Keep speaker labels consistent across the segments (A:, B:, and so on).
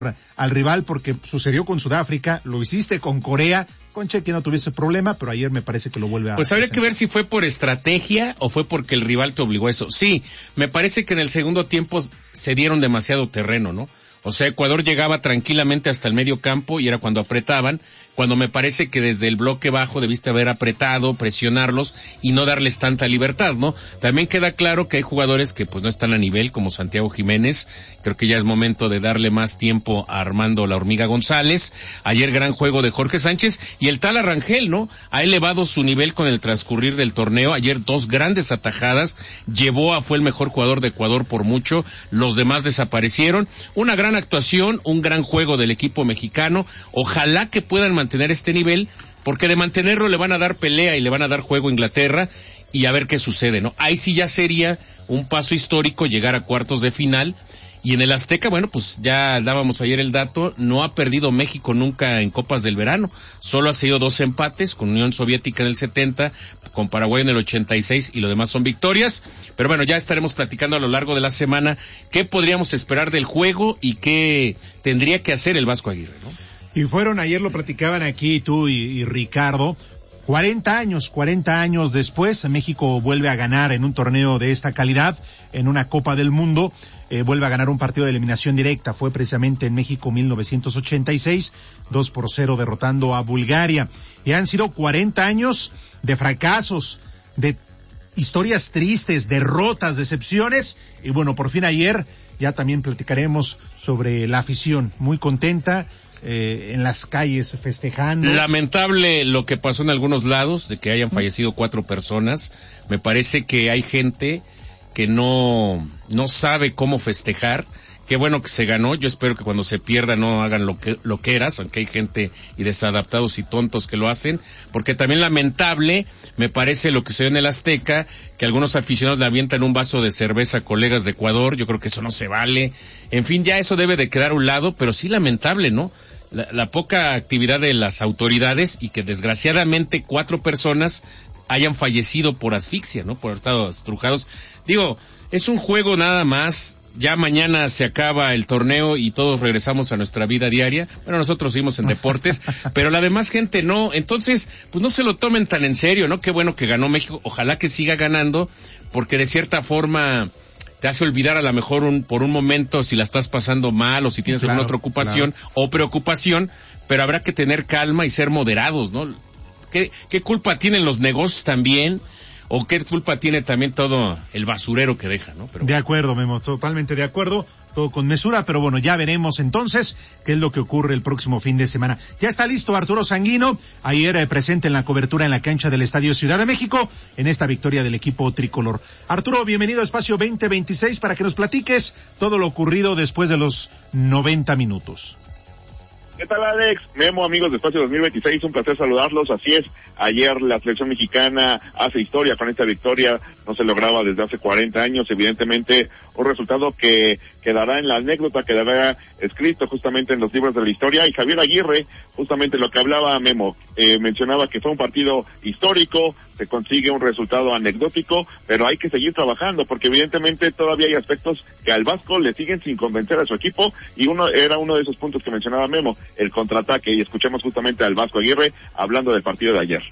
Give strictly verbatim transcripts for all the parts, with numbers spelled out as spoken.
A: al rival, porque sucedió con Sudáfrica, lo hiciste con Corea, con Chequia no tuviste problema, pero ayer me parece que lo vuelve a...
B: Pues habría que ver si fue por estrategia o fue porque el rival te obligó a eso. Sí, me parece que en el segundo tiempo se dieron demasiado terreno, ¿no? O sea, Ecuador llegaba tranquilamente hasta el medio campo y era cuando apretaban, cuando me parece que desde el bloque bajo debiste haber apretado, presionarlos y no darles tanta libertad, ¿no? También queda claro que hay jugadores que pues no están a nivel, como Santiago Jiménez. Creo que ya es momento de darle más tiempo a Armando La Hormiga González. Ayer gran juego de Jorge Sánchez y el tal Arrangel, ¿no? Ha elevado su nivel con el transcurrir del torneo. Ayer dos grandes atajadas, llevó a, fue el mejor jugador de Ecuador por mucho, los demás desaparecieron. Una gran actuación, un gran juego del equipo mexicano. Ojalá que puedan mantener este nivel, porque de mantenerlo le van a dar pelea y le van a dar juego a Inglaterra y a ver qué sucede, ¿no? Ahí sí ya sería un paso histórico llegar a cuartos de final. Y en el Azteca, bueno, pues ya dábamos ayer el dato, no ha perdido México nunca en Copas del Verano, solo ha sido dos empates, con Unión Soviética en el setenta, con Paraguay en el ochenta y seis, y lo demás son victorias. Pero bueno, ya estaremos platicando a lo largo de la semana qué podríamos esperar del juego y qué tendría que hacer el Vasco Aguirre, ¿no?
A: Y fueron, ayer lo platicaban aquí tú y, y Ricardo, cuarenta años, cuarenta años después, México vuelve a ganar en un torneo de esta calidad, en una Copa del Mundo, eh, vuelve a ganar un partido de eliminación directa, fue precisamente en México mil novecientos ochenta y seis, dos por cero derrotando a Bulgaria. Y han sido cuarenta años de fracasos, de historias tristes, derrotas, decepciones, y bueno, por fin ayer ya también platicaremos sobre la afición, muy contenta, Eh, en las calles festejando.
B: Lamentable lo que pasó en algunos lados, de que hayan fallecido cuatro personas. Me parece que hay gente que no, no sabe cómo festejar. Qué bueno que se ganó, yo espero que cuando se pierda no hagan lo que, lo que eras, aunque hay gente y desadaptados y tontos que lo hacen, porque también lamentable me parece lo que se dio en el Azteca, que algunos aficionados le avientan un vaso de cerveza a colegas de Ecuador. Yo creo que eso no se vale. En fin, ya eso debe de quedar a un lado, pero sí lamentable, ¿no? La, la poca actividad de las autoridades y que desgraciadamente cuatro personas hayan fallecido por asfixia, ¿no? Por haber estado estrujados. Digo, es un juego nada más, ya mañana se acaba el torneo y todos regresamos a nuestra vida diaria. Bueno, nosotros seguimos en deportes, pero la demás gente no. Entonces, pues no se lo tomen tan en serio, ¿no? Qué bueno que ganó México, ojalá que siga ganando, porque de cierta forma te hace olvidar a lo mejor un, por un momento si la estás pasando mal o si tienes claro, alguna otra ocupación claro. o preocupación, pero habrá que tener calma y ser moderados, ¿no? ¿Qué, qué culpa tienen los negocios también? ¿O qué culpa tiene también todo el basurero que deja, no? Pero...
A: De acuerdo, Memo, totalmente de acuerdo, todo con mesura, pero bueno, ya veremos entonces qué es lo que ocurre el próximo fin de semana. Ya está listo Arturo Sanguino, ayer eh, presente en la cobertura en la cancha del Estadio Ciudad de México, en esta victoria del equipo tricolor. Arturo, bienvenido a Espacio veinte veintiséis para que nos platiques todo lo ocurrido después de los noventa minutos.
C: ¿Qué tal, Alex? Memo, amigos de Espacio dos mil veintiséis, un placer saludarlos. Así es, ayer la selección mexicana hace historia con esta victoria, no se lograba desde hace cuarenta años, evidentemente un resultado que quedará en la anécdota, quedará escrito justamente en los libros de la historia. Y Javier Aguirre, justamente lo que hablaba Memo, eh, mencionaba que fue un partido histórico, se consigue un resultado anecdótico, pero hay que seguir trabajando, porque evidentemente todavía hay aspectos que al Vasco le siguen sin convencer a su equipo, y uno era uno de esos puntos que mencionaba Memo, el contraataque, y escuchemos justamente al Vasco Aguirre hablando del partido de ayer.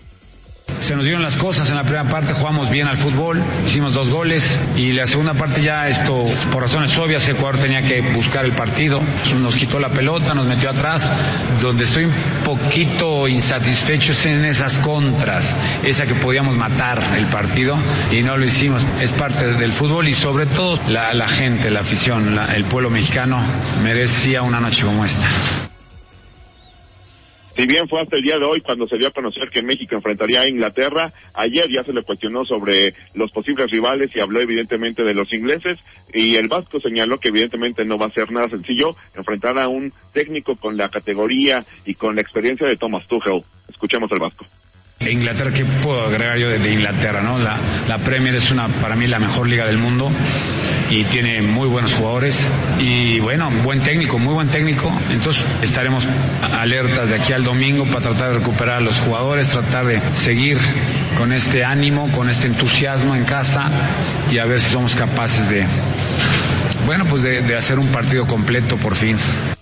D: Se nos dieron las cosas, en la primera parte jugamos bien al fútbol, hicimos dos goles y la segunda parte ya esto, por razones obvias, Ecuador tenía que buscar el partido, nos quitó la pelota, nos metió atrás. Donde estoy un poquito insatisfecho es en esas contras, esa que podíamos matar el partido y no lo hicimos. Es parte del fútbol y sobre todo la, la gente, la afición, la, el pueblo mexicano merecía una noche como esta.
C: Si bien fue hasta el día de hoy cuando se dio a conocer que México enfrentaría a Inglaterra, ayer ya se le cuestionó sobre los posibles rivales y habló evidentemente de los ingleses, y el Vasco señaló que evidentemente no va a ser nada sencillo enfrentar a un técnico con la categoría y con la experiencia de Thomas Tuchel. Escuchemos al Vasco.
D: Inglaterra, ¿qué puedo agregar yo de, de Inglaterra, no? La, la Premier es una, para mí, la mejor liga del mundo y tiene muy buenos jugadores y bueno, buen técnico, muy buen técnico. Entonces estaremos alertas de aquí al domingo para tratar de recuperar a los jugadores, tratar de seguir con este ánimo, con este entusiasmo en casa y a ver si somos capaces de, bueno, pues de, de hacer un partido completo por fin.